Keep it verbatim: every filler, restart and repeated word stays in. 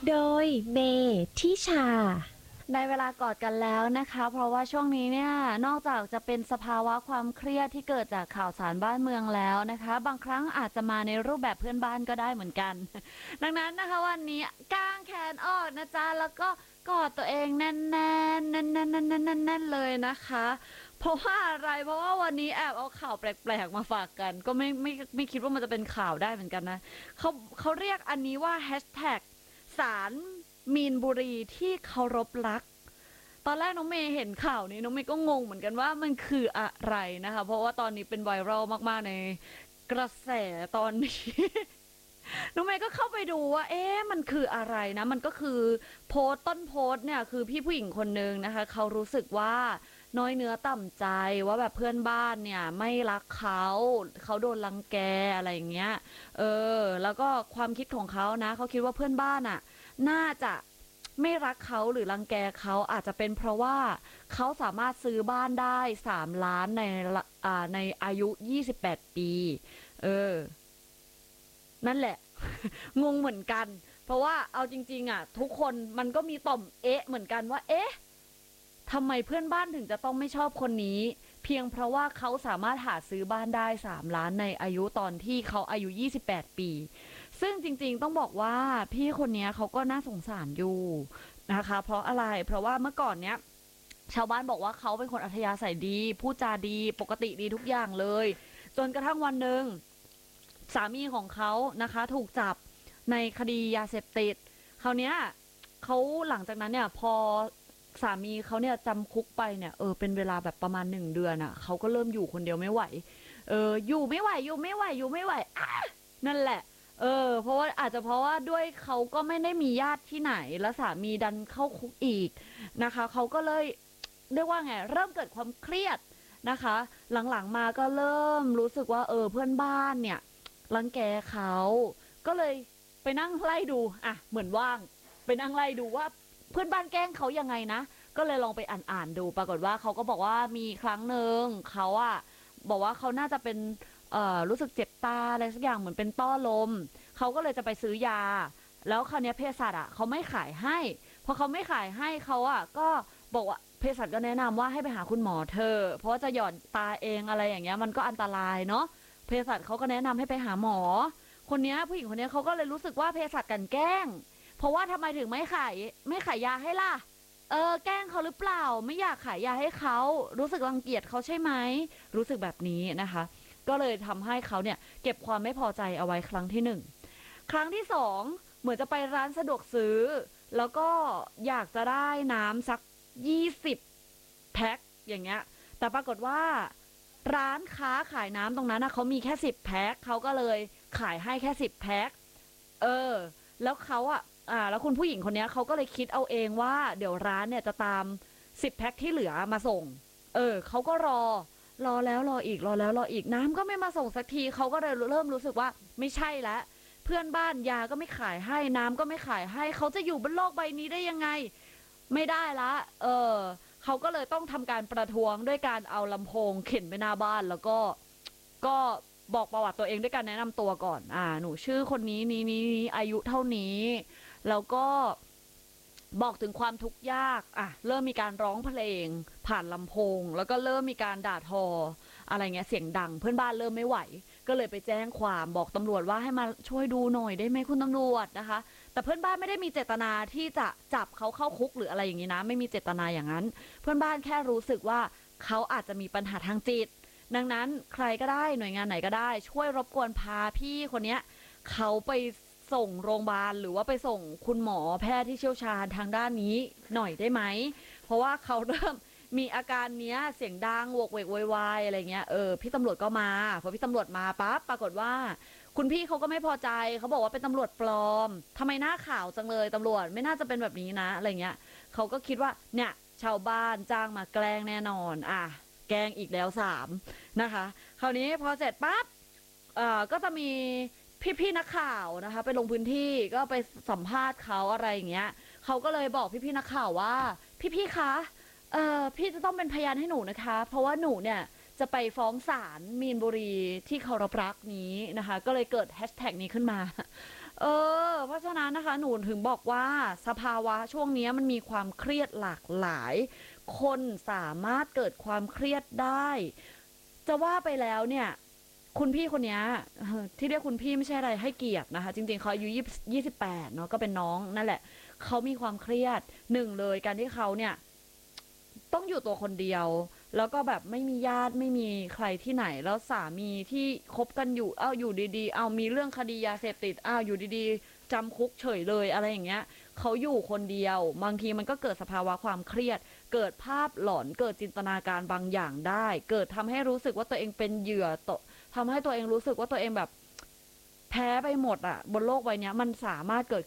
โดยเมทิชาได้เวลากอดกันแล้วนะคะเพราะว่าช่วงนี้เนี่ยนอกจากจะเป็นสภาวะความเครียดที่เกิดจากข่าวสารบ้านเมืองแล้วนะคะบางครั้งอาจจะมาในรูปแบบเพื่อนบ้านก็ได้เหมือนกันดังนั้นนะคะวันนี้ก้างแขนออกนะจ๊ะแล้วก็กอดตัวเองแน่นๆแน่นๆแน่นๆแน่นๆเลยนะคะเพราะว่าอะไรเพราะว่าวันนี้แอบเอาข่าวแปลกๆมาฝากกันก็ไม่ไม่ไม่คิดว่ามันจะเป็นข่าวได้เหมือนกันนะเขาเขาเรียกอันนี้ว่าแฮชแท็กสารมีนบุรีที่เคารพรัก ตอนแรกน้องเมย์เห็นข่าวนี้น้องเมย์ก็งงเหมือนกันว่ามันคืออะไรนะคะเพราะว่าตอนนี้เป็นไวรัลมากๆในกระแสตอนนี้ น้องเมย์ก็เข้าไปดูว่าเอ๊ะมันคืออะไรนะมันก็คือโพสต์ต้นโพสต์เนี่ยคือพี่ผู้หญิงคนนึงนะคะเขารู้สึกว่าน้อยเนื้อต่ำใจว่าแบบเพื่อนบ้านเนี่ยไม่รักเขาเขาโดนรังแกอะไรอย่างเงี้ยเออแล้วก็ความคิดของเขานะเขาคิดว่าเพื่อนบ้านอ่ะน่าจะไม่รักเขาหรือรังแกเขาอาจจะเป็นเพราะว่าเขาสามารถซื้อบ้านได้สามล้านในอ่าในอายุยี่สิบแปดปีเออ นั่นแหละงงเหมือนกันเพราะว่าเอาจริงๆอ่ะทุกคนมันก็มีต่อมเอ๊ะเหมือนกันว่าเอ๊ะทำไมเพื่อนบ้านถึงจะต้องไม่ชอบคนนี้เพียงเพราะว่าเขาสามารถหาซื้อบ้านได้สามล้านในอายุตอนที่เขาอายุยี่สิบแปดปีซึ่งจริงๆต้องบอกว่าพี่คนนี้เขาก็น่าสงสารอยู่นะคะเพราะอะไรเพราะว่าเมื่อก่อนเนี้ยชาวบ้านบอกว่าเขาเป็นคนอัธยาศัยดีพูดจาดีปกติดีทุกอย่างเลยจนกระทั่งวันหนึ่ง สามีของเขานะคะถูกจับในคดียาเสพติดคราวเนี้ยเขาหลังจากนั้นเนี่ยพอสามีเขาเนี่ยจำคุกไปเนี่ยเออเป็นเวลาแบบประมาณหนึ่งเดือนอะ่ะเขาก็เริ่มอยู่คนเดียวไม่ไหวเอออยู่ไม่ไหวอยู่ไม่ไหวอยู่ไม่ไหวอ่ะนั่นแหละเออเพราะว่าอาจจะเพราะว่าด้วยเขาก็ไม่ได้มีญาติที่ไหนแล้วสามีดันเข้าคุกอีกนะคะเขาก็เลยเรียกว่าไงเริ่มเกิดความเครียดนะคะหลังๆมาก็เริ่มรู้สึกว่าเออเพื่อนบ้านเนี่ย รังแกเขาก็เลยไปนั่งไล่ดูอ่ะเหมือนว่างไปนั่งไล่ดูว่าเพื่อนบ้านแกล้งเขายังไงนะก็เลยลองไปอ่านอ่านดูปรากฏว่าเขาก็บอกว่ามีครั้งหนึ่งเขาอะบอกว่าเขาน่าจะเป็นเอ่อรู้สึกเจ็บตาอะไรสักอย่างเหมือนเป็นต้อลมเขาก็เลยจะไปซื้อยาแล้วคราวนี้เภสัชอะเขาไม่ขายให้พอเขาไม่ขายให้เขาอะก็บอกว่าเภสัชก็แนะนำว่าให้ไปหาคุณหมอเธอเพราะว่าจะหย่อนตาเองอะไรอย่างเงี้ยมันก็อันตรายเนาะ เภสัชเขาก็แนะนำให้ไปหาหมอคนนี้ผู้หญิงคนนี้เขาก็เลยรู้สึกว่าเภสัชกลันแกล้งเพราะว่าทำไมถึงไม่ขายไม่ขายยาให้ล่ะเออแกล้งเขาหรือเปล่าไม่อยากขายยาให้เขารู้สึกรังเกียจเขาใช่ไหมรู้สึกแบบนี้นะคะก็เลยทำให้เขาเนี่ยเก็บความไม่พอใจเอาไว้ครั้งที่หนึ่งครั้งที่สองเหมือนจะไปร้านสะดวกซื้อแล้วก็อยากจะได้น้ำสักยี่สิบแพ็คอย่างเงี้ยแต่ปรากฏว่า ร้านค้าขายน้ำตรงนั้นนะเขามีแค่สิบแพ็คเขาก็เลยขายให้แค่สิบแพ็คเออแล้วเขาอ่ะอ่าแล้วคุณผู้หญิงคนนี้เขาก็เลยคิดเอาเองว่าเดี๋ยวร้านเนี่ยจะตามสิบแพ็คที่เหลือมาส่งเออเขาก็รอรอแล้วรออีกรอแล้วรออีกน้ำก็ไม่มาส่งสักทีเขาก็เลยเริ่มรู้สึกว่าไม่ใช่แล้วเพื่อนบ้านยาก็ไม่ขายให้น้ำก็ไม่ขายให้เขาจะอยู่บนโลกใบนี้ได้ยังไงไม่ได้ละเออ เขาก็เลยต้องทำการประท้วงด้วยการเอาลำโพงเข็นไปหน้าบ้านแล้วก็ก็บอกประวัติตัวเองด้วยการแนะนำตัวก่อนอ่าหนูชื่อคนนี้นี้นี้นี้อายุเท่านี้แล้วก็บอกถึงความทุกข์ยากอ่ะเริ่มมีการร้องเพลงผ่านลำโพงแล้วก็เริ่มมีการด่าทออะไรเงี้ยเสียงดังเพื่อนบ้านเริ่มไม่ไหวก็เลยไปแจ้งความบอกตำรวจว่าให้มาช่วยดูหน่อยได้ไหมคุณตำรวจนะคะ แต่เพื่อนบ้านไม่ได้มีเจตนาที่จะจับเขาเข้าคุกหรืออะไรอย่างนี้นะไม่มีเจตนาอย่างนั้นเพื่อนบ้านแค่รู้สึกว่าเขาอาจจะมีปัญหาทางจิตดังนั้นใครก็ได้หน่วยงานไหนก็ได้ช่วยรบกวนพาพี่คนนี้เขาไปส่งโรงพยาบาลหรือว่าไปส่งคุณหมอแพทย์ที่เชี่ยวชาญทางด้านนี้หน่อยได้ไหมเพราะว่าเขาเริ่มมีอาการเนี้ยเสียงดังโวกเวกโวยวายอะไรเงี้ยเออพี่ตำรวจก็มาพอพี่ตำรวจมาปั๊บปรากฏว่า คุณพี่เขาก็ไม่พอใจเขาบอกว่าเป็นตำรวจปลอมทำไมหน้าข่าวจังเลยตำรวจไม่น่าจะเป็นแบบนี้นะอะไรเงี้ยเขาก็คิดว่าเนี่ยชาวบ้านจ้างมาแกล้งแน่นอนอ่ะแกล้งอีกแล้วสามนะคะคราวนี้พอเสร็จปั๊บเอ่อก็จะมีพี่ๆนักข่าวนะคะไปลงพื้นที่ก็ไปสัมภาษณ์เขาอะไรอย่างเงี้ยเขาก็เลยบอกพี่ๆนักข่าวว่าพี่ๆคะเอ่อพี่จะต้องเป็นพยานให้หนูนะคะเพราะว่าหนูเนี่ย จะไปฟ้องศาลมีนบุรีที่เคารพรักนี้นะคะก็เลยเกิดแฮชแท็กนี้ขึ้นมาเออเพราะฉะนั้นนะคะหนูถึงบอกว่าสภาวะช่วงนี้มันมีความเครียดหลากหลายคนสามารถเกิดความเครียดได้จะว่าไปแล้วเนี่ยคุณพี่คนนี้ที่เรียกคุณพี่ไม่ใช่อะไรให้เกียรตินะคะจริงๆเขาอายุยี่สิบแปดเนาะก็เป็นน้องนั่นแหละเขามีความเครียดหนึ่งเลยการที่เขาเนี่ยต้องอยู่ตัวคนเดียวแล้วก็แบบไม่มีญาติไม่มีใครที่ไหนแล้วสามีที่คบกันอยู่เอ้าอยู่ดีๆเอามีเรื่องคดียาเสพติดอ้าวอยู่ดีๆจำคุกเฉยเลยอะไรอย่างเงี้ยเขาอยู่คนเดียวบางทีมันก็เกิดสภาวะความเครียดเกิดภาพหลอนเกิดจินตนาการบางอย่างได้เกิดทำให้รู้สึกว่าตัวเองเป็นเหยื่อตกทำให้ตัวเองรู้สึกว่าตัวเองแบบแพ้ไปหมดอะบนโลกใบนี้มันสามารถเกิด